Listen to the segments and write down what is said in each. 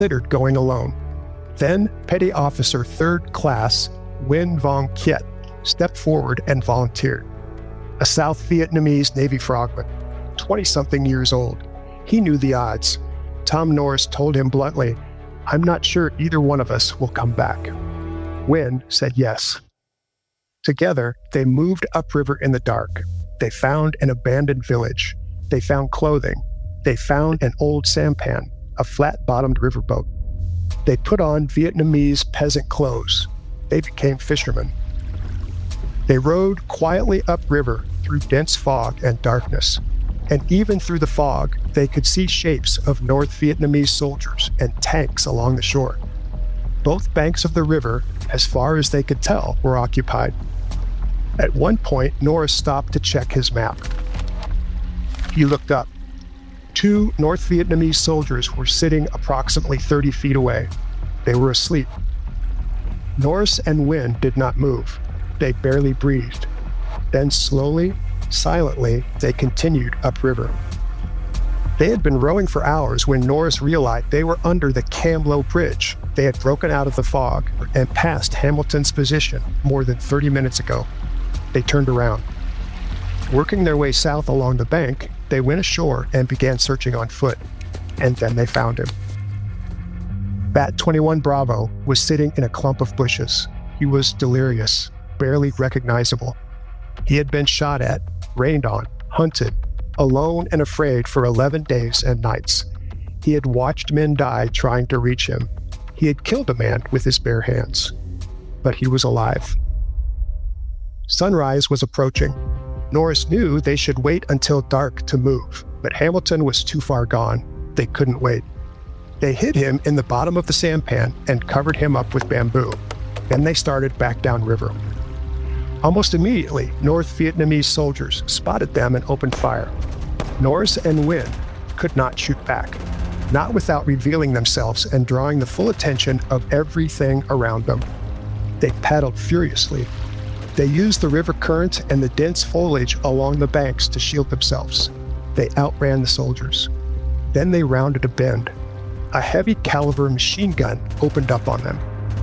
considered going alone. Then Petty Officer 3rd Class Nguyen Vong Kiet stepped forward and volunteered. A South Vietnamese Navy frogman, 20-something years old. He knew the odds. Tom Norris told him bluntly, "I'm not sure either one of us will come back." Nguyen said yes. Together, they moved upriver in the dark. They found an abandoned village. They found clothing. They found an old sampan, a flat-bottomed riverboat. They put on Vietnamese peasant clothes. They became fishermen. They rode quietly upriver through dense fog and darkness. And even through the fog, they could see shapes of North Vietnamese soldiers and tanks along the shore. Both banks of the river, as far as they could tell, were occupied. At one point, Norris stopped to check his map. He looked up. 2 North Vietnamese soldiers were sitting approximately 30 feet away. They were asleep. Norris and Nguyen did not move. They barely breathed. Then slowly, silently, they continued upriver. They had been rowing for hours when Norris realized they were under the Cam Lo Bridge. They had broken out of the fog and passed Hamilton's position more than 30 minutes ago. They turned around. Working their way south along the bank, they went ashore and began searching on foot. And then they found him. Bat 21 Bravo was sitting in a clump of bushes. He was delirious, barely recognizable. He had been shot at, rained on, hunted, alone and afraid for 11 days and nights. He had watched men die trying to reach him. He had killed a man with his bare hands. But he was alive. Sunrise was approaching. Norris knew they should wait until dark to move, but Hamilton was too far gone. They couldn't wait. They hid him in the bottom of the sampan and covered him up with bamboo. Then they started back downriver. Almost immediately, North Vietnamese soldiers spotted them and opened fire. Norris and Nguyen could not shoot back, not without revealing themselves and drawing the full attention of everything around them. They paddled furiously. They used the river current and the dense foliage along the banks to shield themselves. They outran the soldiers. Then they rounded a bend. A heavy caliber machine gun opened up on them.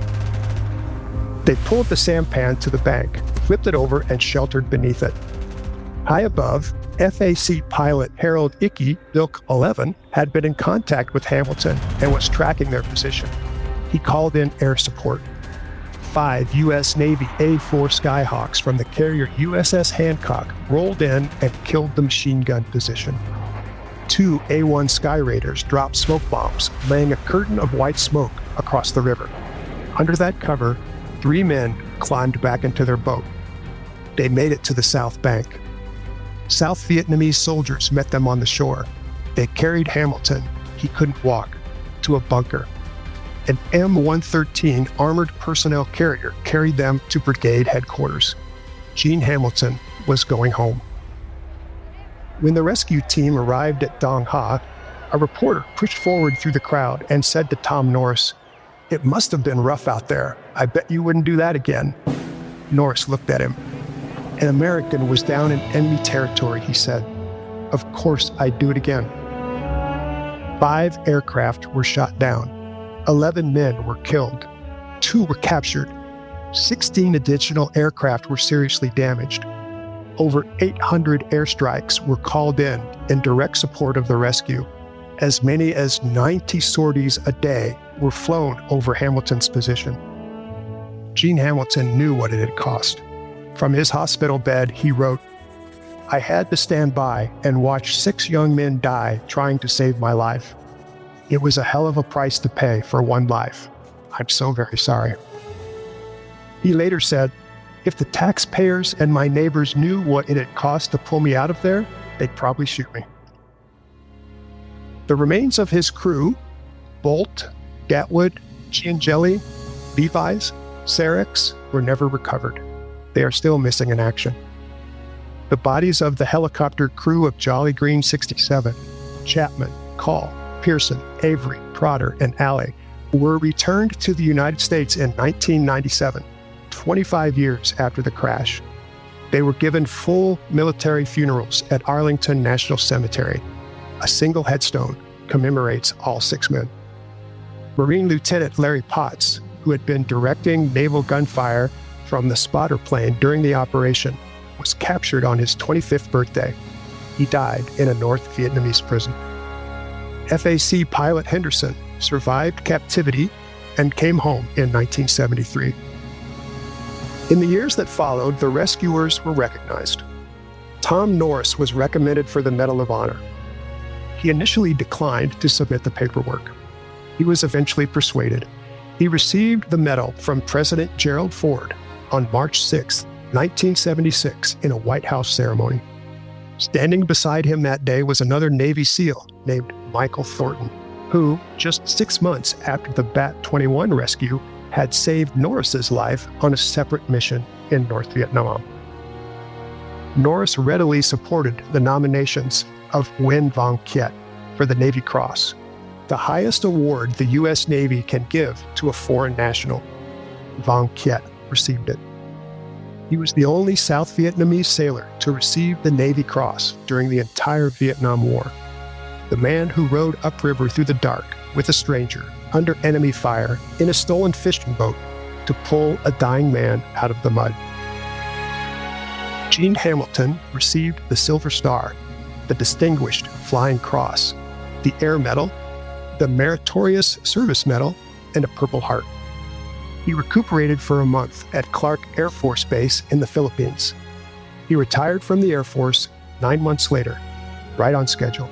They pulled the sampan to the bank, flipped it over, and sheltered beneath it. High above, FAC pilot Harold Icky, Bilk 11, had been in contact with Hamilton and was tracking their position. He called in air support. 5 U.S. Navy A-4 Skyhawks from the carrier USS Hancock rolled in and killed the machine gun position. 2 A-1 Sky Raiders dropped smoke bombs, laying a curtain of white smoke across the river. Under that cover, 3 men climbed back into their boat. They made it to the south bank. South Vietnamese soldiers met them on the shore. They carried Hamilton, he couldn't walk, to a bunker. An M113 armored personnel carrier carried them to brigade headquarters. Gene Hamilton was going home. When the rescue team arrived at Dong Ha, a reporter pushed forward through the crowd and said to Tom Norris, "It must have been rough out there. I bet you wouldn't do that again." Norris looked at him. "An American was down in enemy territory," he said. "Of course I'd do it again." 5 aircraft were shot down. 11 men were killed. 2 were captured. 16 additional aircraft were seriously damaged. Over 800 airstrikes were called in direct support of the rescue. As many as 90 sorties a day were flown over Hamilton's position. Gene Hamilton knew what it had cost. From his hospital bed, he wrote, "I had to stand by and watch 6 young men die trying to save my life. It was a hell of a price to pay for one life. I'm so very sorry." He later said, "If the taxpayers and my neighbors knew what it had cost to pull me out of there, they'd probably shoot me." The remains of his crew, Bolt, Gatwood, Giangeli, Levi's, Sareks, were never recovered. They are still missing in action. The bodies of the helicopter crew of Jolly Green 67, Chapman, Call, Pearson, Avery, Trotter, and Alley were returned to the United States in 1997, 25 years after the crash. They were given full military funerals at Arlington National Cemetery. A single headstone commemorates all 6 men. Marine Lieutenant Larry Potts, who had been directing naval gunfire from the spotter plane during the operation, was captured on his 25th birthday. He died in a North Vietnamese prison. FAC pilot Henderson survived captivity and came home in 1973. In the years that followed, the rescuers were recognized. Tom Norris was recommended for the Medal of Honor. He initially declined to submit the paperwork. He was eventually persuaded. He received the medal from President Gerald Ford on March 6, 1976, in a White House ceremony. Standing beside him that day was another Navy SEAL named Michael Thornton, who, just 6 months after the Bat-21 rescue, had saved Norris's life on a separate mission in North Vietnam. Norris readily supported the nominations of Nguyen Van Kiet for the Navy Cross, the highest award the U.S. Navy can give to a foreign national. Van Kiet received it. He was the only South Vietnamese sailor to receive the Navy Cross during the entire Vietnam War. The man who rowed upriver through the dark with a stranger under enemy fire in a stolen fishing boat to pull a dying man out of the mud. Gene Hamilton received the Silver Star, the Distinguished Flying Cross, the Air Medal, the Meritorious Service Medal, and a Purple Heart. He recuperated for a month at Clark Air Force Base in the Philippines. He retired from the Air Force 9 months later, right on schedule.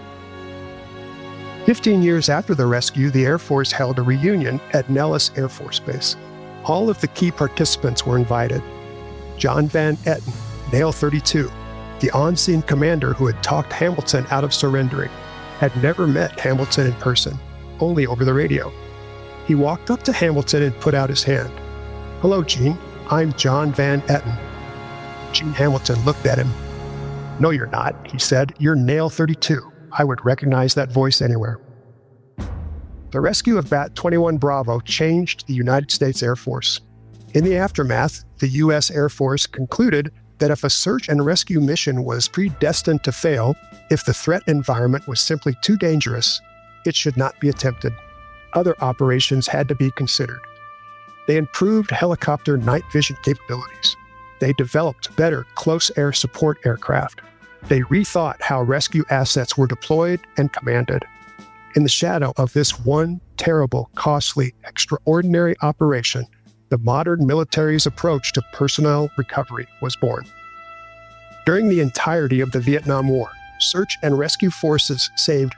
15 years after the rescue, the Air Force held a reunion at Nellis Air Force Base. All of the key participants were invited. John Van Etten, Nail 32, the on-scene commander who had talked Hamilton out of surrendering, had never met Hamilton in person, only over the radio. He walked up to Hamilton and put out his hand. "Hello, Gene. I'm John Van Etten." Gene Hamilton looked at him. "No, you're not," he said. "You're Nail 32. I would recognize that voice anywhere." The rescue of Bat-21 Bravo changed the United States Air Force. In the aftermath, the U.S. Air Force concluded that if a search and rescue mission was predestined to fail, if the threat environment was simply too dangerous, it should not be attempted. Other operations had to be considered. They improved helicopter night vision capabilities. They developed better close air support aircraft. They rethought how rescue assets were deployed and commanded. In the shadow of this one terrible, costly, extraordinary operation, the modern military's approach to personnel recovery was born. During the entirety of the Vietnam War, search and rescue forces saved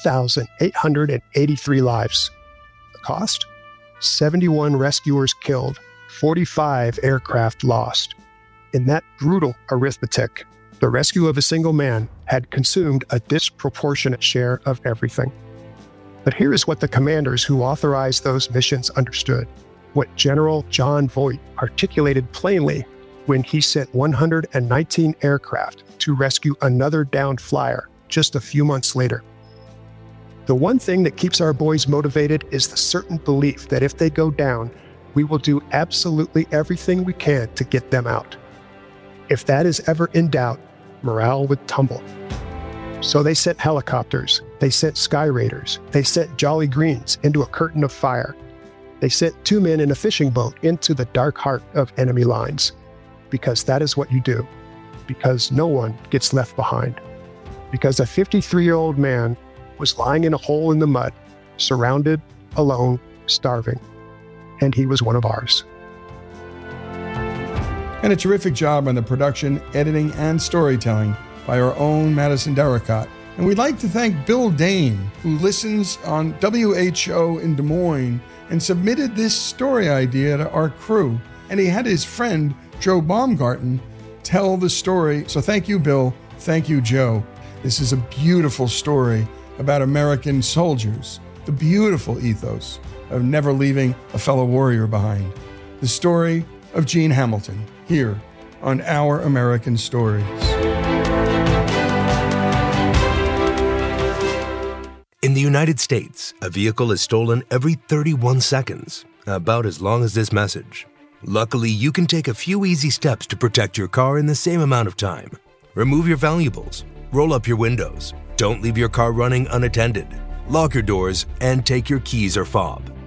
3,883 lives. The cost? 71 rescuers killed, 45 aircraft lost. In that brutal arithmetic, the rescue of a single man had consumed a disproportionate share of everything. But here is what the commanders who authorized those missions understood, what General John Voight articulated plainly when he sent 119 aircraft to rescue another downed flyer just a few months later. The one thing that keeps our boys motivated is the certain belief that if they go down, we will do absolutely everything we can to get them out. If that is ever in doubt, morale would tumble. So they sent helicopters, they sent Sky Raiders, they sent Jolly Greens into a curtain of fire. They sent 2 men in a fishing boat into the dark heart of enemy lines. Because that is what you do. Because no one gets left behind. Because a 53-year-old man was lying in a hole in the mud, surrounded, alone, starving. And he was one of ours. And a terrific job on the production, editing, and storytelling by our own Madison Derricott. And we'd like to thank Bill Dane, who listens on WHO in Des Moines and submitted this story idea to our crew. And he had his friend, Joe Baumgarten, tell the story. So thank you, Bill. Thank you, Joe. This is a beautiful story about American soldiers, the beautiful ethos of never leaving a fellow warrior behind. The story of Gene Hamilton, here on Our American Stories. In the United States, a vehicle is stolen every 31 seconds, about as long as this message. Luckily, you can take a few easy steps to protect your car in the same amount of time. Remove your valuables, roll up your windows, don't leave your car running unattended, lock your doors, and take your keys or fob.